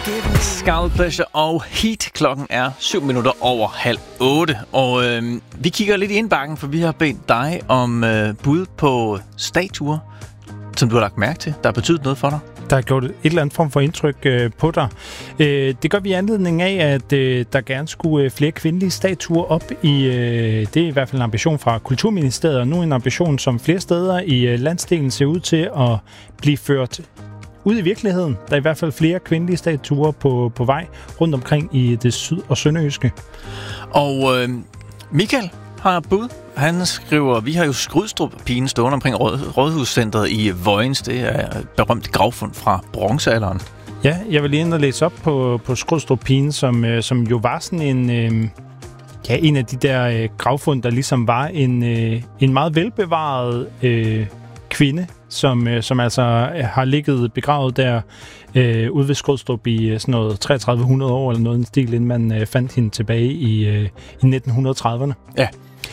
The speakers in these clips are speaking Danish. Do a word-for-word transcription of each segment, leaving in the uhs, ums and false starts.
Skull Pleasure og Heat. Klokken er syv minutter over halv otte. Og øh, vi kigger lidt i indbakken, for vi har bedt dig om øh, bud på statuer, som du har lagt mærke til, der har betydet noget for dig. Der har gjort et eller andet form for indtryk øh, på dig. Øh, det gør vi i anledning af, at øh, der gerne skulle øh, flere kvindelige statuer op i... Øh, det er i hvert fald en ambition fra Kulturministeriet, og nu en ambition, som flere steder i øh, landsdelen ser ud til at blive ført ud i virkeligheden. Der er i hvert fald flere kvindelige statuer på, på vej rundt omkring i det syd- og sønderjyske. Og øh, Michael har bud. Han skriver, vi har jo Skrydstrup-pigen stående omkring Råd- Rådhuscentret i Vojens. Det er et berømt gravfund fra bronzealderen. Ja, jeg vil lige ind og læse op på, på Skrydstrup-pigen, som, øh, som jo var sådan en... Øh, ja, en af de der øh, gravfund, der ligesom var en, øh, en meget velbevaret øh, kvinde, som, øh, som altså har ligget begravet der øh, ude ved Skrydstrup i øh, sådan noget treogtredive hundrede år, eller noget i den stil, inden man øh, fandt hende tilbage i, øh, i nitten trediverne. Ja.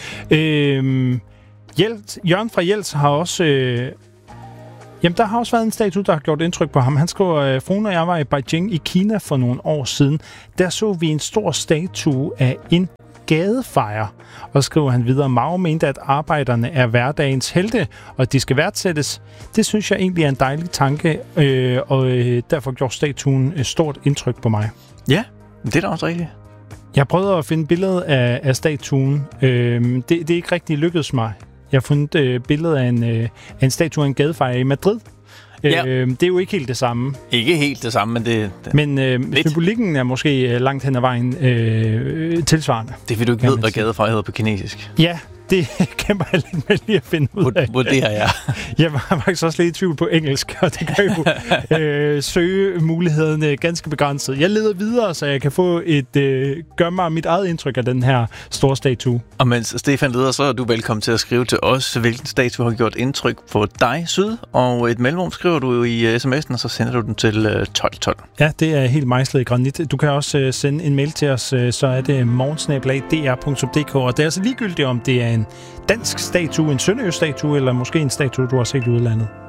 Øh, Hjelt, Jørgen fra Hjels har også... Øh, jamen, der har også været en statue, der har gjort indtryk på ham. Han skriver, øh, fruen og jeg var i Beijing i Kina for nogle år siden. Der så vi en stor statue af en gadefejer. Og skriver han videre, Mao mente, at arbejderne er hverdagens helte, og at de skal værdsættes. Det synes jeg egentlig er en dejlig tanke, øh, og øh, derfor gjorde statuen et stort indtryk på mig. Ja, det er da også rigtigt. Jeg prøvede at finde billedet af, af statuen. Øh, det, det er ikke rigtig lykkedes mig. Jeg har fundet øh, billedet af en, øh, af en statue af en gadefejer i Madrid. Ja. Øh, det er jo ikke helt det samme. Ikke helt det samme, men det... det men øh, symbolikken er måske langt hen ad vejen øh, tilsvarende. Det er fordi, du ikke ved, hvad gadefejer hedder på kinesisk. Ja, det kæmper jeg lidt med lige at finde ud af. Vurderer jeg. Jeg var faktisk også lidt i tvivl på engelsk, og det kan jo øh, søge mulighederne ganske begrænset. Jeg leder videre, så jeg kan få et øh, gør mig mit eget indtryk af den her store statue. Og mens Stefan leder, så er du velkommen til at skrive til os, hvilken statue har gjort indtryk på dig, Syd. Og et mellemrum skriver du jo i sms'en, og så sender du den til øh, tolv tolv. Ja, det er helt mejslet i granit. Du kan også øh, sende en mail til os, øh, så er det morgensnabel-a punktum d r punktum d k. Og det er altså ligegyldigt, om det er en dansk statue, en sønderjysk statue, eller måske en statue, du har set i udlandet.